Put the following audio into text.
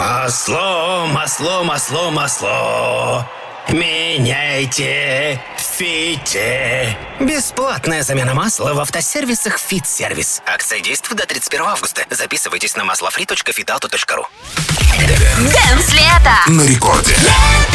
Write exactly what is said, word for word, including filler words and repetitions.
Масло, масло, масло, масло. Меняйте, фите. Бесплатная замена масла в автосервисах «Фит-сервис». Акция действует до тридцать первого августа. Записывайтесь на маслофри точка фитауто точка ру. Дэнс лето На рекорде.